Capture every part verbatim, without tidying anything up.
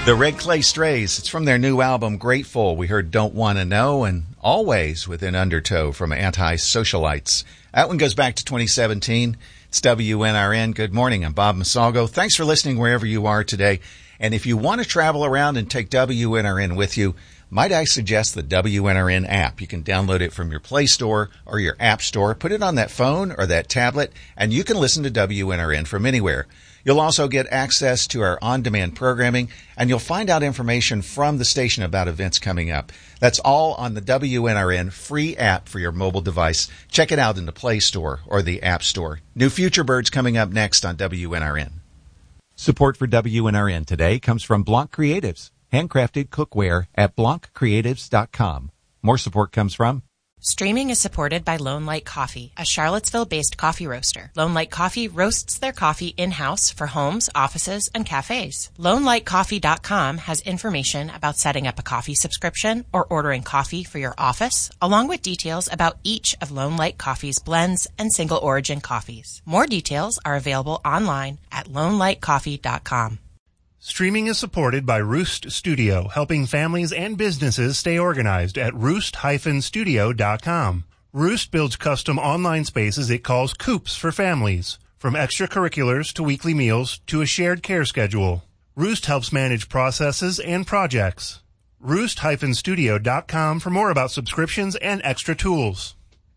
The Red Clay Strays, it's from their new album, Grateful. We heard Don't Wanna Know and Always with an Undertow from Anti-Socialites. That one goes back to twenty seventeen. It's W N R N. Good morning. I'm Bob Masalgo. Thanks for listening wherever you are today. And if you want to travel around and take W N R N with you, might I suggest the W N R N app. You can download it from your Play Store or your App Store. Put it on that phone or that tablet, and you can listen to W N R N from anywhere. You'll also get access to our on-demand programming, and you'll find out information from the station about events coming up. That's all on the W N R N free app for your mobile device. Check it out in the Play Store or the App Store. New Future Birds coming up next on W N R N. Support for W N R N today comes from Blanc Creatives, handcrafted cookware at blanc creatives dot com. More support comes from Streaming is supported by Lone Light Coffee, a Charlottesville-based coffee roaster. Lone Light Coffee roasts their coffee in-house for homes, offices, and cafes. lone light coffee dot com has information about setting up a coffee subscription or ordering coffee for your office, along with details about each of Lone Light Coffee's blends and single-origin coffees. More details are available online at lone light coffee dot com. Streaming is supported by Roost Studio, helping families and businesses stay organized at roost dash studio dot com. Roost builds custom online spaces it calls coops for families, from extracurriculars to weekly meals to a shared care schedule. Roost helps manage processes and projects. roost dash studio dot com for more about subscriptions and extra tools.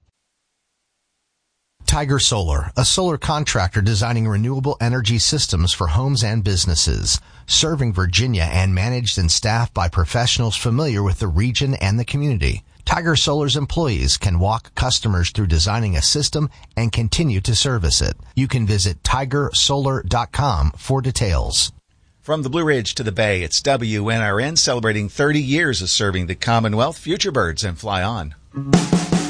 Tiger Solar, a solar contractor designing renewable energy systems for homes and businesses, serving Virginia and managed and staffed by professionals familiar with the region and the community. Tiger Solar's employees can walk customers through designing a system and continue to service it. You can visit tiger solar dot com for details. From the Blue Ridge to the Bay, it's W N R N celebrating thirty years of serving the Commonwealth. Future Birds and Fly On.